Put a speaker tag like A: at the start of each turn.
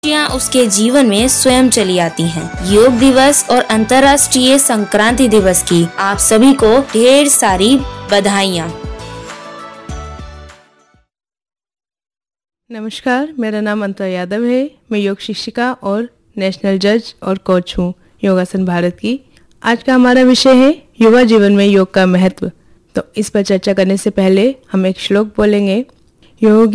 A: खुशियाँ उसके जीवन में स्वयं चली आती हैं। योग दिवस और अंतर्राष्ट्रीय संक्रांति दिवस की आप सभी को ढेर सारी बधाइयाँ।
B: नमस्कार, मेरा नाम अंतरा यादव है। मैं योग शिक्षिका और नेशनल जज और कोच हूँ योगासन भारत की। आज का हमारा विषय है युवा जीवन में योग का महत्व। तो इस पर चर्चा करने से पहले हम एक श्लोक बोलेंगे। योग